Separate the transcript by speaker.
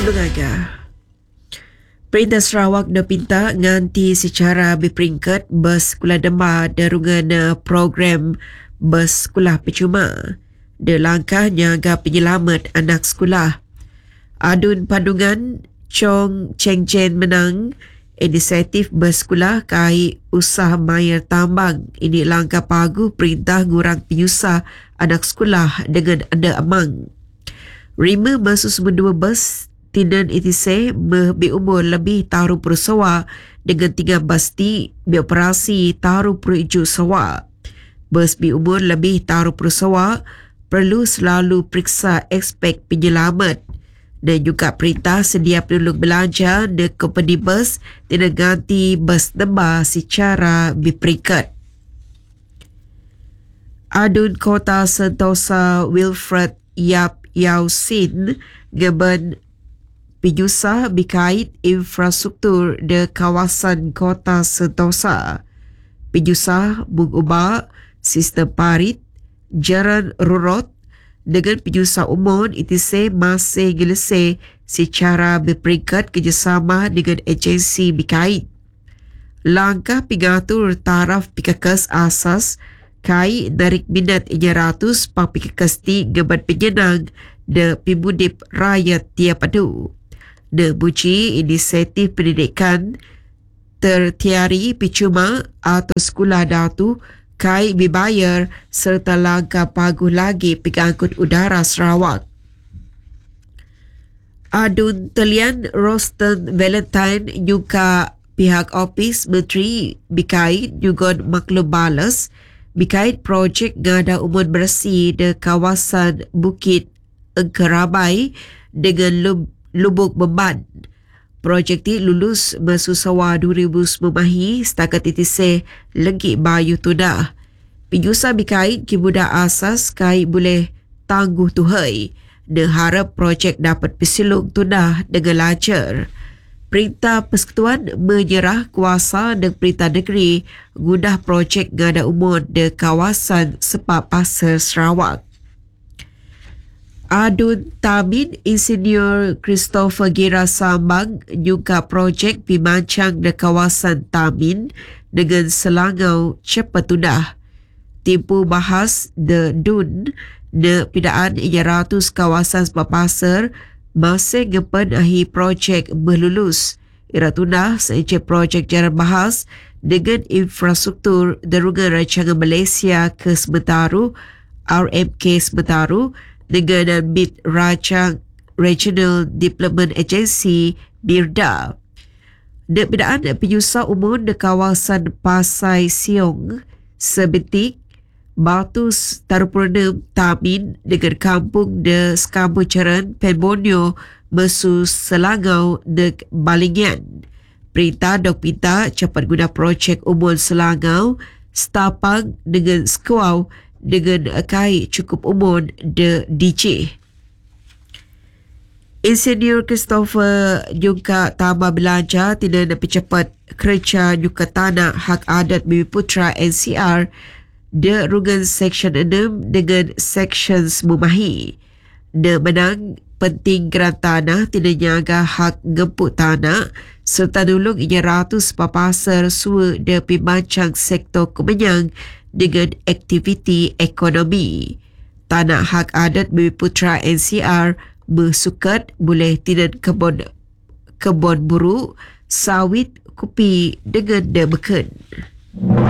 Speaker 1: Sebenarnya Perintah Sarawak dah pinta nganti secara berperingkat bas sekolah Demba darungan program bas sekolah percuma. De langkah nyaga penyelamat anak sekolah. Adun Pandungan Chong Cheng Jen menang inisiatif bas sekolah kai usaha mayar tambang. Ini langkah pagu perintah ngurang penyusah anak sekolah dengan anda amang. Rima masuk semua dua bas Tinan itise berumur lebih taruh persawa dengan 3 basti beroperasi taruh perujuk sawa. Bas berumur lebih taruh persawa perlu selalu periksa aspek penyelamat dan juga perintah sedia penduduk belanja de company bus tidak ganti bas Demba secara berperingkat. Adun Kota Sentosa Wilfred Yap Yau Sin Geban Penyusah berkait infrastruktur di kawasan Kota Sentosa. Penyusah mengubah sistem parit, jalan rurut dengan penyusah umum itise masih gelese secara berperingkat kerjasama dengan agensi berkait. Langkah pengatur taraf pikakas asas kai narik minat 100 pang pikakas ti geban penyenang de pimudip rakyat tiap adu. De buci inisiatif pendidikan tertiari percuma atau sekolah datu kai dibayar serta langkah paguh lagi pengangkut udara Sarawak. Adun Telian Roston Valentine juga pihak Ofis Menteri berkait juga maklum balas berkait projek ngada umum bersih di kawasan Bukit Engkerabai dengan Lubuk Beban. Projek ti lulus Masusawa 2000 memahi setakat itise legi bayu tunah. Penyusah berkait kibuda asas kai boleh tangguh tuhai. De harap projek dapat bersilung tunah dengan lancar. Perintah Persekutuan menyerah kuasa dan Perintah Negeri gundah projek ngada umum di kawasan Sepak Pasar Sarawak. Adun Tamin Insinyur Christopher Gira Sambang juga projek pimancang di kawasan Tamin dengan Selangau cepat tunah. Timpu bahas de Dun de pidaan 100 kawasan Sepak Pasar masih ngepen ahi projek melulus. Ira tunah sejak projek jalan bahas dengan infrastruktur darungan rancangan Malaysia ke Sementara RMK Sementara dengan MIT Rancang Regional Development Agency BIRDA. De pidaan penyusah umum di kawasan Pasai Siong, Sebetik, Batu Tarupuranam, Tamin dengan kampung de Skambucaran, Pemborneo, Mesu Selangau de Balingan. Perintah dok pinta cepat guna projek umum Selangau, Setapang dengan Skuau dengan kai cukup umum de DJ. Insinyur Christopher juga tambah belanja tidak nak percepat kerja juga tanah hak adat Bumi Putra NCR de rungan Seksyen 6 dengan Seksyen Mumahi. De menang penting geran tanah tidak nyaga hak gempuk tanah serta nulung 100 papasar sua de pimancang sektor kemenyang dengan aktiviti ekonomi. Tanah hak adat Bumi Putra NCR bersukat boleh tidak kebun buruk, sawit, kopi dengan debeken.